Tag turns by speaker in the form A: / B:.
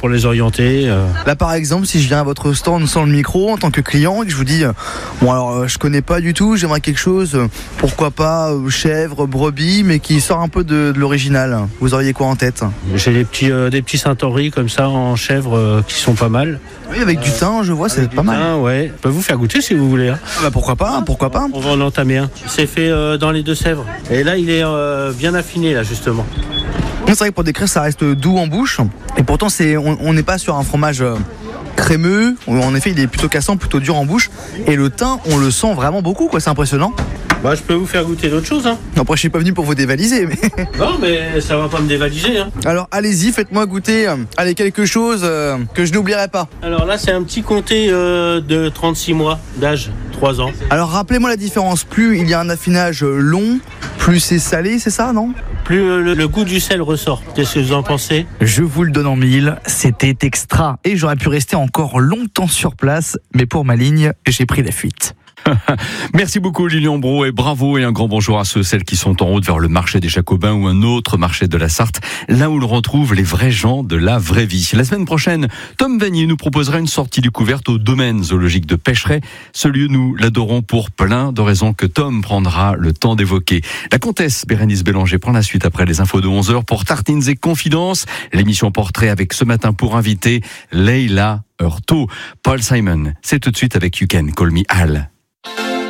A: pour les orienter.
B: Là par exemple, si je viens à votre stand sans le micro en tant que client et que je vous dis je connais pas du tout, j'aimerais quelque chose, pourquoi pas chèvre, brebis, mais qui sort un peu de l'original. Vous auriez quoi en tête?
A: J'ai des petits Saint-Henri comme ça en chèvre qui sont pas mal.
B: Oui, avec du thym, je vois, c'est pas mal.
A: Ouais. Je peux vous faire goûter si vous voulez. Hein.
B: Pourquoi pas.
A: On va en entamer un. C'est fait dans les Deux-Sèvres. Et là, il est bien affiné là justement.
B: C'est vrai que pour décrire, ça reste doux en bouche. Et pourtant, on n'est pas sur un fromage crémeux. En effet, il est plutôt cassant, plutôt dur en bouche. Et le thym, on le sent vraiment beaucoup, quoi. C'est impressionnant.
A: Je peux vous faire goûter d'autres choses. Hein.
B: Après, je suis pas venu pour vous dévaliser. Mais...
A: Non, mais ça va pas me dévaliser. Hein.
B: Alors, allez-y, faites-moi goûter quelque chose que je n'oublierai pas.
A: Alors là, c'est un petit comté de 36 mois d'âge, 3 ans.
B: Alors, rappelez-moi la différence. Plus il y a un affinage long, plus c'est salé, c'est ça, non ?
A: Plus le goût du sel ressort. Qu'est-ce que vous en pensez ?
B: Je vous le donne en mille, c'était extra. Et j'aurais pu rester encore longtemps sur place, mais pour ma ligne, j'ai pris la fuite.
C: Merci beaucoup Lilian Brault et bravo et un grand bonjour à celles qui sont en route vers le marché des Jacobins ou un autre marché de la Sarthe, là où l'on retrouve les vrais gens de la vraie vie. La semaine prochaine, Tom Vanier nous proposera une sortie découverte au domaine zoologique de Pêcheret. Ce lieu, nous l'adorons pour plein de raisons que Tom prendra le temps d'évoquer. La comtesse Bérénice Bélanger prend la suite après les infos de 11h pour Tartines et Confidences. L'émission portrait avec ce matin pour inviter Leila Heurtaud. Paul Simon, c'est tout de suite avec You Can Call Me Al.